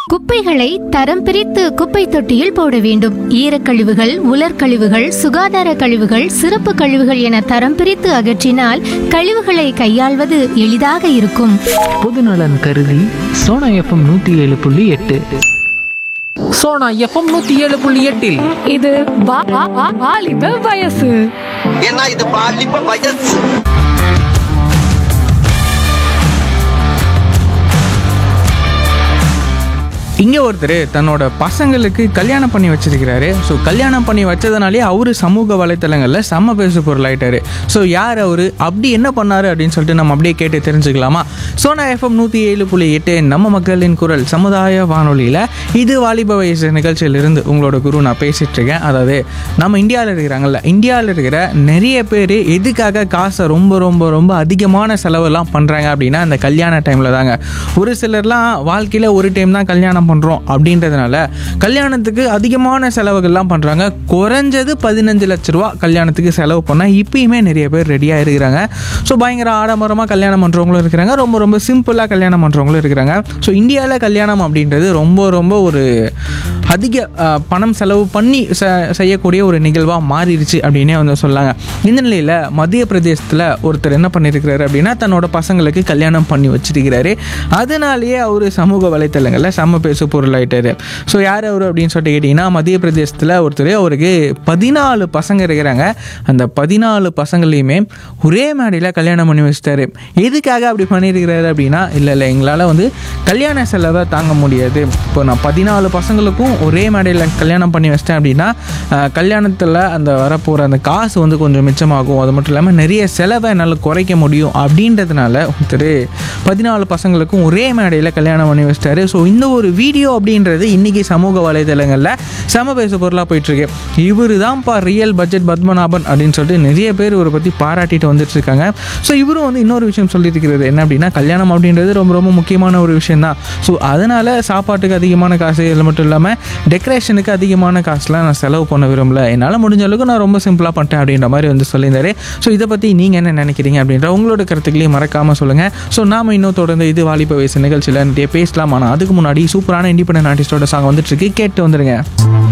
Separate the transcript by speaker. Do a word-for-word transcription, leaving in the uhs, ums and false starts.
Speaker 1: குப்பைகளை தரம் பிரித்து குப்பை தொட்டியில் போட வேண்டும். ஈரக்கழிவுகள், உலர்கழிவுகள், சுகாதார கழிவுகள், சிறப்பு கழிவுகள் என தரம் பிரித்து அகற்றினால் கழிவுகளை கையாள்வது எளிதாக இருக்கும்.
Speaker 2: பொதுநலன் கருதி சோனா எஃப்எம் நூத்தி ஏழு புள்ளி எட்டு. சோனா எஃப்எம் நூத்தி ஏழு புள்ளி எட்டில்
Speaker 3: இது வா- வா- வா- வாலிப வயசு.
Speaker 4: ஏன்னா இது பாலிப்ப வயசு.
Speaker 5: இங்கே ஒருத்தர் தன்னோட பசங்களுக்கு கல்யாணம் பண்ணி வச்சிருக்கிறாரு. ஸோ கல்யாணம் பண்ணி வச்சதுனாலே அவர் சமூக வலைத்தளங்களில் செம்ம பேசு பொருளாயிட்டாரு. ஸோ யார் அவர், அப்படி என்ன பண்ணார் அப்படின்னு சொல்லிட்டு நம்ம அப்படியே கேட்டு தெரிஞ்சுக்கலாமா? சோனா எஃப்எம் நூற்றி ஏழு புள்ளி எட்டு நம்ம மக்களின் குரல் சமுதாய வானொலியில் இது வாலிப வயசு நிகழ்ச்சியிலிருந்து உங்களோட குரு நான் பேசிகிட்டு இருக்கேன். அதாவது நம்ம இந்தியாவில் இருக்கிறாங்கல்ல, இந்தியாவில் இருக்கிற நிறைய பேர் எதுக்காக காசை ரொம்ப ரொம்ப ரொம்ப அதிகமான செலவெல்லாம் பண்ணுறாங்க அப்படின்னா அந்த கல்யாண டைமில் தாங்க. ஒரு சிலர்லாம் வாழ்க்கையில் ஒரு டைம் தான் கல்யாணம் பண்ணுறோம் அப்படின்றதுனால கல்யாணத்துக்கு அதிகமான செலவுகள்லாம் பண்ணுறாங்க. குறைஞ்சது பதினஞ்சு லட்ச ரூபா கல்யாணத்துக்கு செலவு பண்ணால் இப்பயுமே நிறைய பேர் ரெடியாக இருக்கிறாங்க. ஸோ பயங்கர ஆடம்பரமாக கல்யாணம் பண்ணுறவங்களும் இருக்கிறாங்க, ரொம்ப ரொம்ப சிம்பிளாக கல்யாணம் பண்ணுறவங்களும் இருக்கிறாங்க. ஸோ இந்தியாவில் கல்யாணம் அப்படின்றது ரொம்ப ரொம்ப ஒரு அதிக பணம் செலவு பண்ணி செய்யக்கூடிய ஒரு நிகழ்வாக மாறிடுச்சு அப்படின்னே வந்து சொல்லாங்க. இந்த நிலையில் மத்திய பிரதேசத்தில் ஒருத்தர் என்ன பண்ணியிருக்கிறாரு அப்படின்னா தன்னோட பசங்களுக்கு கல்யாணம் பண்ணி வச்சிருக்கிறாரு. அதனாலேயே அவர் சமூக வலைத்தளங்களில் செம்ம பேசு பொருளாயிட்டாரு. ஸோ யார் அவர் அப்படின்னு சொல்லிட்டு கேட்டிங்கன்னா மத்திய பிரதேசத்தில் ஒருத்தர், அவருக்கு பதினாலு பசங்க இருக்கிறாங்க. அந்த பதினாலு பசங்களையுமே ஒரே மேடையில் கல்யாணம் பண்ணி வச்சுட்டாரு. எதுக்காக அப்படி பண்ணியிருக்கிறாரு அப்படின்னா, இல்லை இல்லை எங்களால் வந்து கல்யாண செலவை தாங்க முடியாது, இப்போ நான் பதினாலு பசங்களுக்கும் ஒரே மேடையில் கல்யாணம் பண்ணி வச்சிட்டேன் அப்படின்னா கல்யாணத்தில் அந்த வரப்போகிற அந்த காசு வந்து கொஞ்சம் மிச்சமாகும், அது மட்டும் இல்லாமல் நிறைய செலவை என்னால் குறைக்க முடியும் அப்படின்றதுனால ஒருத்தர் பதினாலு பசங்களுக்கும் ஒரே மேடையில் கல்யாணம் பண்ணி வச்சிட்டாரு. ஸோ இந்த ஒரு வீடியோ அப்படின்றது இன்றைக்கி சமூக வலைதளங்களில் செம பேசு பொருளாக போயிட்டுருக்கு. இவர் தான்ப்பா ரியல் பட்ஜெட் பத்மநாபன் அப்படின்னு சொல்லிட்டு நிறைய பேர் இவரை பற்றி பாராட்டிட்டு வந்துட்டு இருக்காங்க. ஸோ இவரும் வந்து இன்னொரு விஷயம் சொல்லியிருக்கிறது என்ன அப்படின்னா, கல்யாணம் அப்படின்றது ரொம்ப ரொம்ப முக்கியமான ஒரு விஷயம் தான். ஸோ அதனால் சாப்பாட்டுக்கு அதிகமான காசு, இது மட்டும் இல்லாமல் டெக்கரேஷனுக்கு அதிகமான காசுலாம் நான் செலவு பண்ண விரும்பல, என்னால் முடிஞ்ச அளவுக்கு நான் ரொம்ப சிம்பிளாக பண்ணிட்டேன் அப்படின்ற மாதிரி வந்து சொல்லியிருந்தாரு. ஸோ இதை பற்றி நீங்கள் என்ன நினைக்கிறீங்க அப்படின்ற உங்களோட கருத்துக்களையும் மறக்காமல் சொல்லுங்கள். ஸோ நாம் இன்னும் தொடர்ந்து இது வாலிப வயசு நிகழ்ச்சியில் நிறைய பேசலாம். ஆனால் அதுக்கு முன்னாடி சூப்பரான இண்டிபெண்டன்ட் ஆர்டிஸ்டோட சாங் வந்துட்டு இருக்கு, கேட்டு வந்துடுங்க.